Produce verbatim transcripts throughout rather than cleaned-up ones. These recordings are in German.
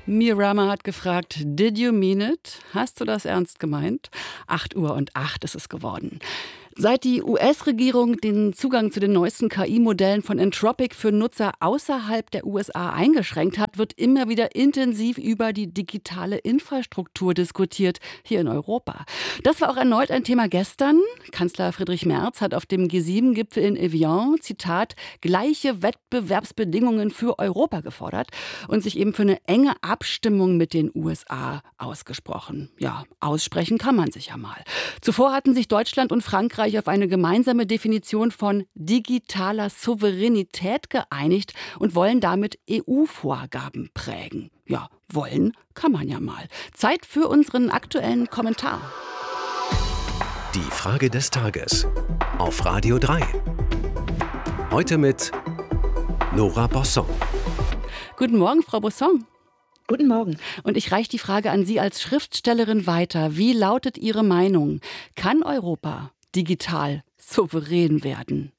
Mirama hat gefragt, did you mean it? Hast du das ernst gemeint? acht Uhr und acht ist es geworden. Seit die U S-Regierung den Zugang zu den neuesten K I-Modellen von Anthropic für Nutzer außerhalb der U S A eingeschränkt hat, wird immer wieder intensiv über die digitale Infrastruktur diskutiert, hier in Europa. Das war auch erneut ein Thema gestern. Kanzler Friedrich Merz hat auf dem G sieben Gipfel in Evian, Zitat, gleiche Wettbewerbsbedingungen für Europa gefordert und sich eben für eine enge Abstimmung mit den U S A ausgesprochen. Ja, aussprechen kann man sich ja mal. Zuvor hatten sich Deutschland und Frankreich auf eine gemeinsame Definition von digitaler Souveränität geeinigt und wollen damit E U-Vorgaben prägen. Ja, wollen kann man ja mal. Zeit für unseren aktuellen Kommentar. Die Frage des Tages auf Radio drei. Heute mit Nora Bosson. Guten Morgen, Frau Bosson. Guten Morgen. Und ich reiche die Frage an Sie als Schriftstellerin weiter. Wie lautet Ihre Meinung? Kann Europa digital souverän werden?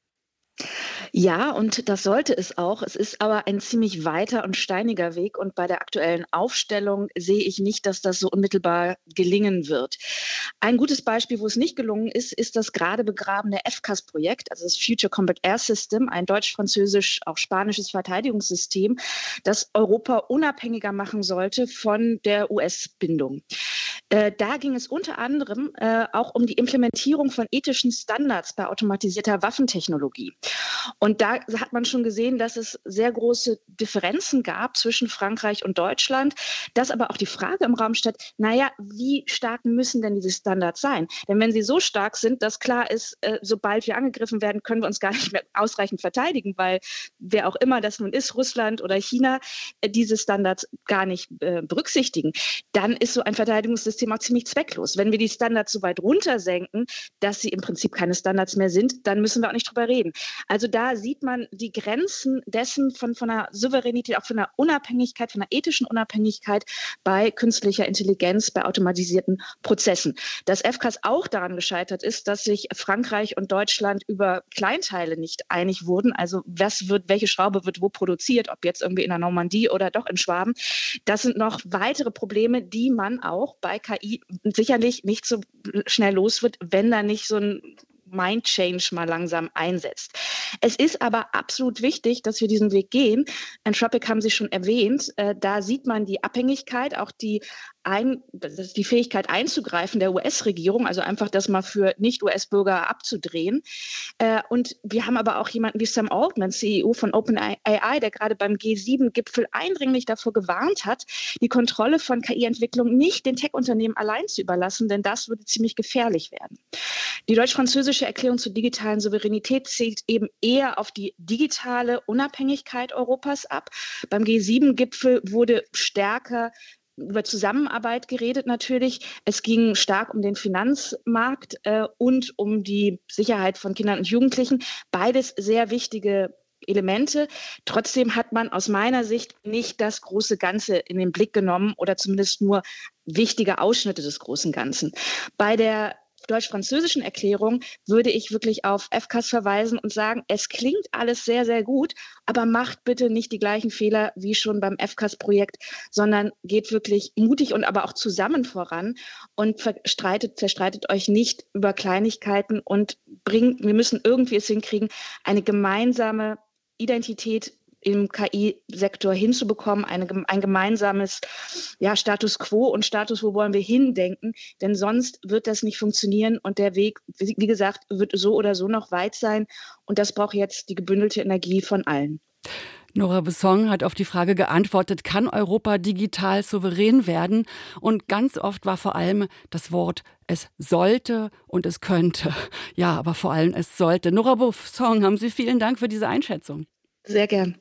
Ja, und das sollte es auch. Es ist aber ein ziemlich weiter und steiniger Weg. Und bei der aktuellen Aufstellung sehe ich nicht, dass das so unmittelbar gelingen wird. Ein gutes Beispiel, wo es nicht gelungen ist, ist das gerade begrabene F C A S-Projekt, also das Future Combat Air System, ein deutsch-französisch, auch spanisches Verteidigungssystem, das Europa unabhängiger machen sollte von der U S-Bindung. Äh, da ging es unter anderem äh, auch um die Implementierung von ethischen Standards bei automatisierter Waffentechnologie. Und da hat man schon gesehen, dass es sehr große Differenzen gab zwischen Frankreich und Deutschland, dass aber auch die Frage im Raum steht, naja, wie stark müssen denn diese Standards sein? Denn wenn sie so stark sind, dass klar ist, äh, sobald wir angegriffen werden, können wir uns gar nicht mehr ausreichend verteidigen, weil wer auch immer das nun ist, Russland oder China, äh, diese Standards gar nicht äh, berücksichtigen, dann ist so ein Verteidigungssystem auch ziemlich zwecklos. Wenn wir die Standards so weit runtersenken, dass sie im Prinzip keine Standards mehr sind, dann müssen wir auch nicht drüber reden. Also da sieht man die Grenzen dessen von, von einer Souveränität, auch von einer Unabhängigkeit, von einer ethischen Unabhängigkeit bei künstlicher Intelligenz, bei automatisierten Prozessen. Dass F C A S auch daran gescheitert ist, dass sich Frankreich und Deutschland über Kleinteile nicht einig wurden. Also was wird, welche Schraube wird wo produziert, ob jetzt irgendwie in der Normandie oder doch in Schwaben. Das sind noch weitere Probleme, die man auch bei K I sicherlich nicht so schnell los wird, wenn da nicht so ein Mind Change mal langsam einsetzt. Es ist aber absolut wichtig, dass wir diesen Weg gehen. Anthropic haben Sie schon erwähnt. Äh, da sieht man die Abhängigkeit, auch die, ein, die Fähigkeit einzugreifen der U S-Regierung, also einfach das mal für Nicht-U S Bürger abzudrehen. Äh, und wir haben aber auch jemanden wie Sam Altman, C E O von OpenAI, der gerade beim G sieben Gipfel eindringlich davor gewarnt hat, die Kontrolle von K I-Entwicklung nicht den Tech-Unternehmen allein zu überlassen, denn das würde ziemlich gefährlich werden. Die deutsch-französische Erklärung zur digitalen Souveränität zielt eben eher auf die digitale Unabhängigkeit Europas ab. Beim G sieben Gipfel wurde stärker über Zusammenarbeit geredet natürlich. Es ging stark um den Finanzmarkt äh, und um die Sicherheit von Kindern und Jugendlichen. Beides sehr wichtige Elemente. Trotzdem hat man aus meiner Sicht nicht das große Ganze in den Blick genommen oder zumindest nur wichtige Ausschnitte des großen Ganzen. Bei der deutsch-französischen Erklärung würde ich wirklich auf F C A S verweisen und sagen, es klingt alles sehr, sehr gut, aber macht bitte nicht die gleichen Fehler wie schon beim F C A S-Projekt, sondern geht wirklich mutig und aber auch zusammen voran und verstreitet, zerstreitet euch nicht über Kleinigkeiten und bringt, wir müssen irgendwie es hinkriegen, eine gemeinsame Identität im K I-Sektor hinzubekommen, eine, ein gemeinsames ja, Status quo und Status, wo wollen wir hindenken, denn sonst wird das nicht funktionieren und der Weg, wie gesagt, wird so oder so noch weit sein und das braucht jetzt die gebündelte Energie von allen. Nora Bosson hat auf die Frage geantwortet, kann Europa digital souverän werden? Und ganz oft war vor allem das Wort, es sollte und es könnte. Ja, aber vor allem es sollte. Nora Bosson, haben Sie vielen Dank für diese Einschätzung. Sehr gern.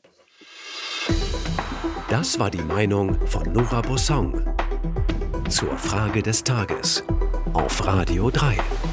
Das war die Meinung von Nora Bosson zur Frage des Tages auf Radio drei.